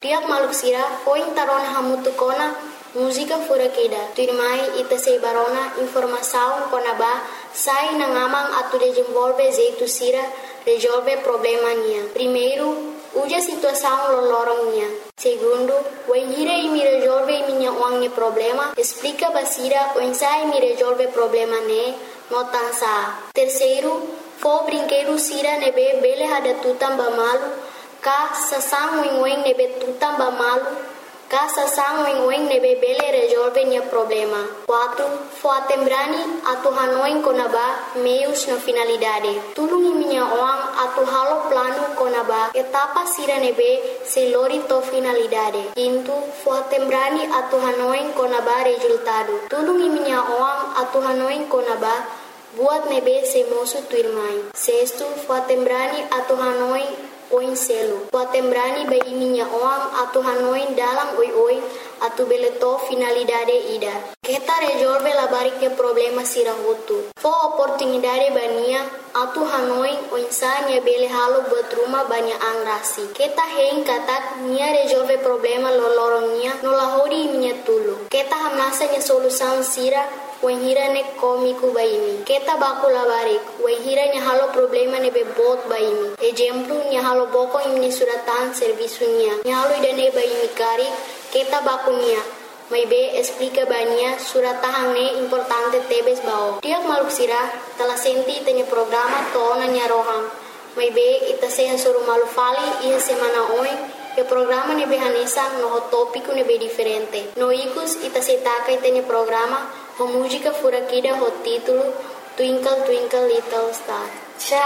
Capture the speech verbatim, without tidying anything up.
Tiak maluk sira foi tarona hamutu kona música fura keda. Tuirmai ita sei barona informação konaba sai na ngamang atu desenvolve jeito sira resolve problema nia. Primeiro, uja situação lolorong nia. Segundo, o enhira e me resolve minha uang problema. Explica basira o ensai me resolve problema ne notansa. Terceiro, fo brinquedo sira nebe bele hada tutam bamalu. Ka sasang wing wing nebe tutam bamalu. Ka sasang wing wing nebe bele resolve nia problema. Quatro, fo atembrani atu hanoing konaba meios na finalidade. Tulungi minha uang atu halo plano konaba etapa sira nebe selori to finalidade. Quinto, fo atembrani atu hanoing konaba resultado. Tulungi minha uang atu hanoing konaba buat nebe se mosu tuirmai. Sexto, fo atembrani atu hanoing oin selo. Fo atembrani bai minha uang atu hanoing dalam oi oi atu beleto finalidade ida. Kita resolve la barike problema sira hutu. Fo oportunidade bania atu hanoing oinsanya bele halo buat rumah banyak angrasi. Kita hein katak nia resolve problema lolorongnya nolahori minha tulu. Kita hamnasanya solusan sira wenhira ne komiku baimi. Kita baku labarik wenhira nya halo problema ne bebot baimi. Exemplo nya halo boko imni suratan servisunya. Nya halo idane baimi kari kita baku nia. Mai be explica bania suratahang ne importante tebes bao. Tiak maluk sira telah senti tanya programa to nya rohang. Mai be ita sehan suruh malu fali iha semana oi. E programa ne be hanesa no topico ne be diferente. No ikus ita setaka tanya programa ho música fura kida ho título Twinkle Twinkle Little Star.